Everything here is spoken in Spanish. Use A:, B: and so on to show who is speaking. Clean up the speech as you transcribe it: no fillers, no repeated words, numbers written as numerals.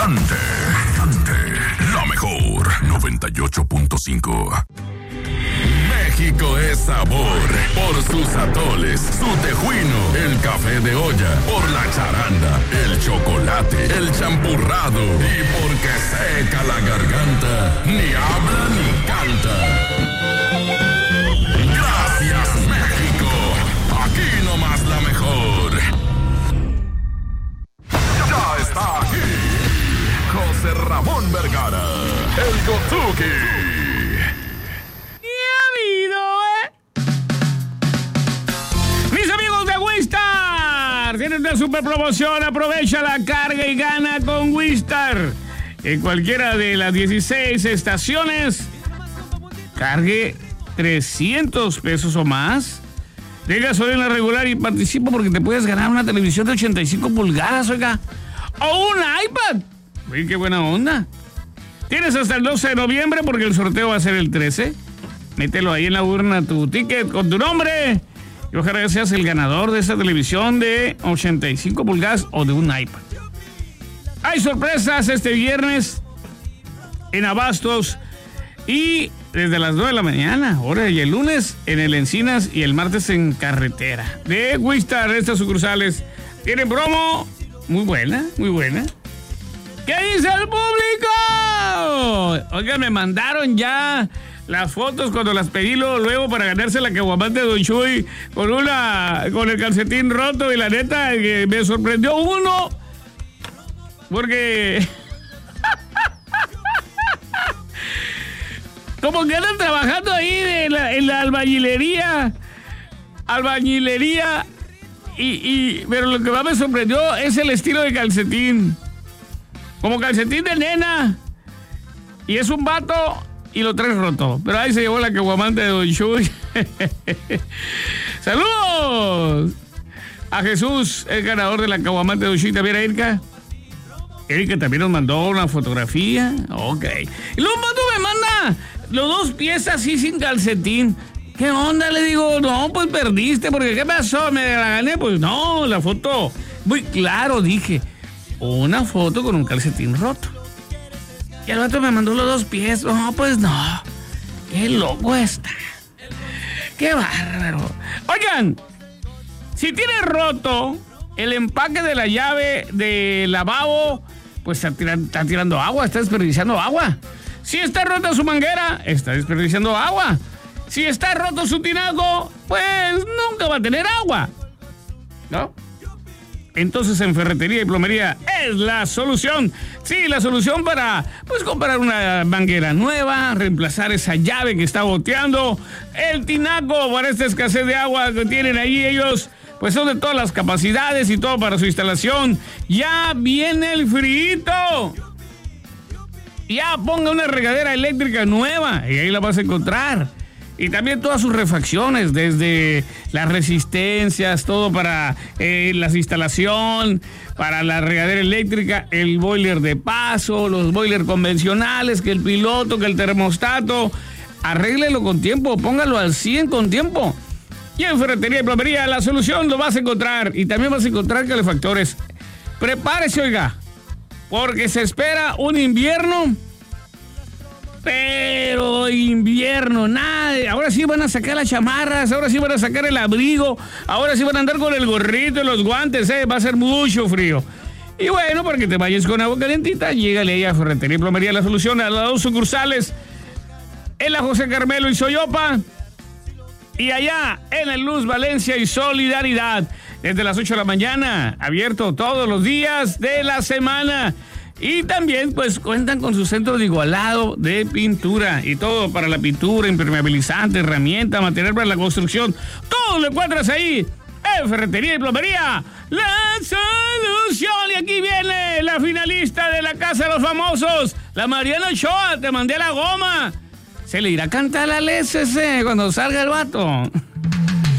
A: Cante, la mejor 98.5. México es sabor por sus atoles, su tejuino, el café de olla, por la charanda, el chocolate, el champurrado y porque seca la garganta, ni habla ni canta. Gracias, México. Aquí nomás la mejor. Ya está aquí José Ramón Vergara, el Gotuki.
B: Mis amigos de Wistar tienen una super promoción. Aprovecha la carga y gana con Wistar. En cualquiera de las 16 estaciones, cargue 300 pesos o más de gasolina regular y participa porque te puedes ganar una televisión de 85 pulgadas, oiga, o un iPad. Oye, qué buena onda. Tienes hasta el 12 de noviembre porque el sorteo va a ser el 13. Mételo ahí en la urna tu ticket con tu nombre y ojalá que seas el ganador de esta televisión de 85 pulgadas o de un iPad. Hay sorpresas este viernes en Abastos y desde las 9 de la mañana, hora, y el lunes en el Encinas y el martes en Carretera. De Wistar, estas sucursales tienen promo muy buena, muy buena. ¿Qué dice el público? Oigan, me mandaron ya las fotos cuando las pedí luego para ganarse la caguamán de Don Chuy con el calcetín roto, y la neta que me sorprendió uno porque como que andan trabajando ahí en la albañilería pero lo que más me sorprendió es el estilo de calcetín, como calcetín de nena, y es un vato y lo trae roto. Pero ahí se llevó la caguamante de Don Chuy. ¡Saludos! A Jesús, el ganador de la caguamante de Don Chuy. También a Erika. Erika también nos mandó una fotografía. Ok. Y luego me manda los dos pies así sin calcetín. ¿Qué onda? Le digo, no, pues perdiste. Porque ¿qué pasó? ¿Me la gané? Pues no, la foto. Muy claro, dije. Una foto con un calcetín roto. Y al rato me mandó los dos pies. No, pues no. Qué loco está. Qué bárbaro. Oigan, si tiene roto el empaque de la llave de lavabo, pues está tirando agua, está desperdiciando agua. Si está rota su manguera, está desperdiciando agua. Si está roto su tinaco, pues nunca va a tener agua, ¿no? Entonces en Ferretería y Plomería es la solución. Sí, la solución para, pues, comprar una manguera nueva, reemplazar esa llave que está goteando, el tinaco para esta escasez de agua que tienen ahí ellos, pues son de todas las capacidades y todo para su instalación. Ya viene el frío. Ya ponga una regadera eléctrica nueva y ahí la vas a encontrar. Y también todas sus refacciones, desde las resistencias, todo para la instalación, para la regadera eléctrica, el boiler de paso, los boilers convencionales, que el piloto, que el termostato. Arréglelo con tiempo, póngalo al 100 con tiempo. Y en Ferretería y Plomería la solución lo vas a encontrar. Y también vas a encontrar calefactores. Prepárese, oiga, porque se espera un invierno. Pero invierno, nada. Ahora sí van a sacar las chamarras, ahora sí van a sacar el abrigo, ahora sí van a andar con el gorrito y los guantes, va a ser mucho frío. Y bueno, para que te vayas con agua calentita, llégale ahí a Ferretería y Plomería la solución, a las dos sucursales, en la José Carmelo y Soyopa, y allá en el Luz Valencia y Solidaridad, desde las 8 de la mañana, abierto todos los días de la semana. Y también, pues, cuentan con su centro de igualado de pintura y todo para la pintura, impermeabilizante, herramienta, material para la construcción. Todo lo encuentras ahí en Ferretería y Plomería la solución. Y aquí viene la finalista de la Casa de los Famosos, la Mariana Ochoa. Te mandé la goma. Se le irá a cantar a la LSC cuando salga el vato.